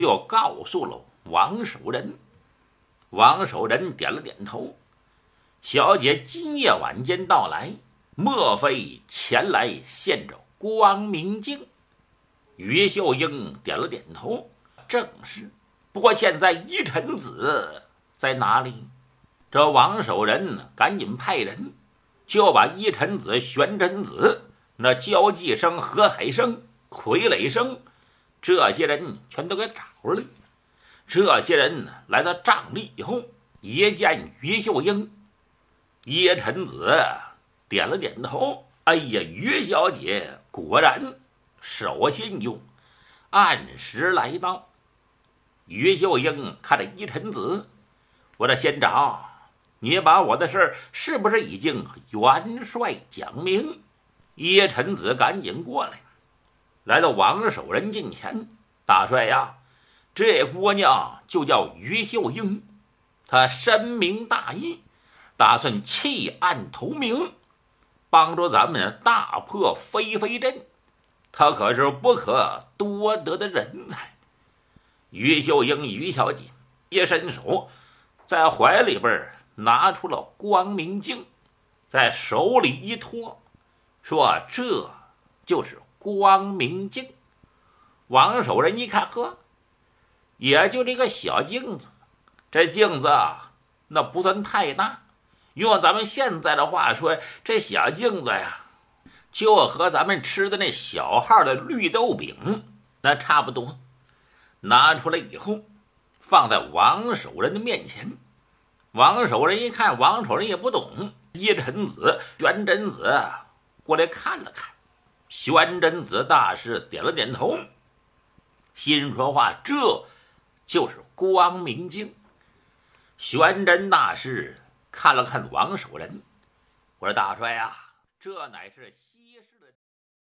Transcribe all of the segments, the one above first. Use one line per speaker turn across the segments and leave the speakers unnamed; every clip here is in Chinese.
又告诉了王守仁。王守仁点了点头，小姐今夜晚间到来，莫非前来献着光明镜？于秀英点了点头，正是。不过现在依臣子在哪里？这王守仁赶紧派人就把依臣子、玄真子、那焦继生、何海生、傀儡生这些人全都给找了。这些人来到帐里以后，一见于秀英，依臣子点了点头，哎呀，于小姐果然守信用，按时来到。于秀英看着依臣子，我的先长，你把我的事儿是不是已经元帅讲明？依臣子赶紧过来，来到王守仁近前，大帅呀，这姑娘就叫于秀英，她深明大义，打算弃暗投明，帮助咱们大破飞飞镇，她可是不可多得的人才。于秀英于小姐一伸手，在怀里边拿出了光明镜，在手里一托，说这就是光明镜。王守仁一看，呵，也就这个小镜子，这镜子那不算太大，用咱们现在的话说，这小镜子呀，就和咱们吃的那小号的绿豆饼那差不多。拿出来以后，放在王守仁的面前。王守仁一看，王守仁也不懂，依臣子、玄真子过来看了看，玄真子大师点了点头，心说话，这就是光明镜。玄真大师看了看王守仁，我说大帅啊，这乃是西式的。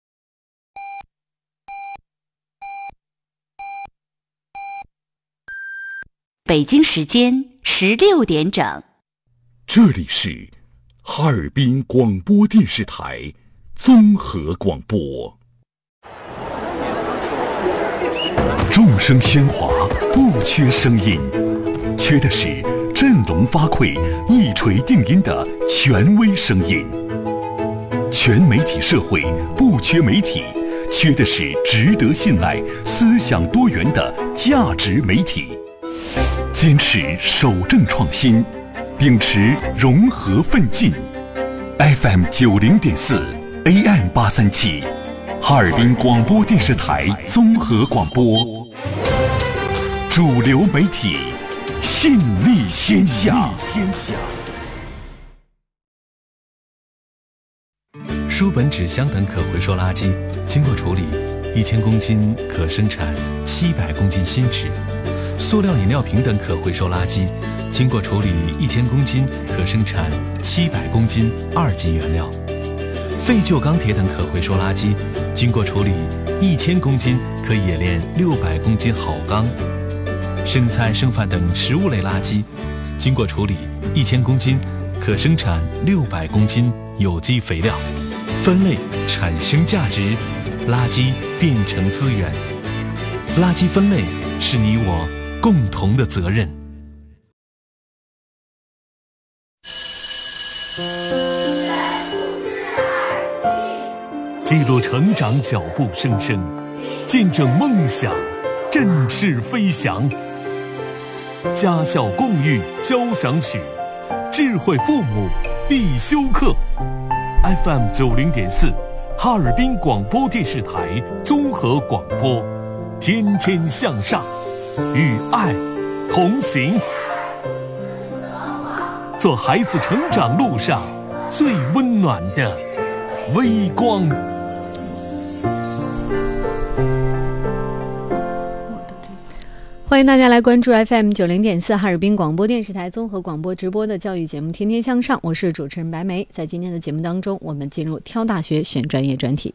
北京时间16点整，
这里是哈尔滨广播电视台综合广播。众声喧哗，不缺声音，缺的是振聋发聩、一锤定音的权威声音。全媒体社会不缺媒体，缺的是值得信赖、思想多元的价值媒体。坚持守正创新，秉持融合奋进。FM 90.4 AM 837，哈尔滨广播电视台综合广播，主流媒体，信力天下。
书本、纸箱等可回收垃圾经过处理，1000公斤可生产700公斤新纸。塑料饮料瓶等可回收垃圾经过处理1000公斤可生产700公斤2级原料。废旧钢铁等可回收垃圾经过处理1000公斤可冶炼600公斤好钢。生菜、剩饭等食物类垃圾经过处理1000公斤可生产600公斤有机肥料。分类产生价值，垃圾变成资源。垃圾分类是你我共同的责任。记录成长脚步声声，见证梦想振翅飞翔。家校共育交响曲，智慧父母必修课。FM 90.4，哈尔滨广播电视台综合广播，天天向上，与爱同行，做孩子成长路上最温暖的微光。
欢迎大家来关注 FM 90.4哈尔滨广播电视台综合广播直播的教育节目《天天向上》，我是主持人白梅。在今天的节目当中，我们进入挑大学选专业专题。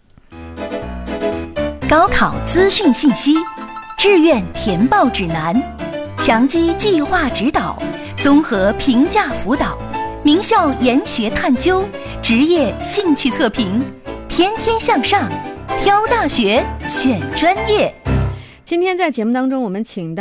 高考资讯信息、志愿填报指南、强基计划指导、综合评价辅导、名校研学探究、职业兴趣测评，天天向上，挑大学选专业。
今天在节目当中，我们请到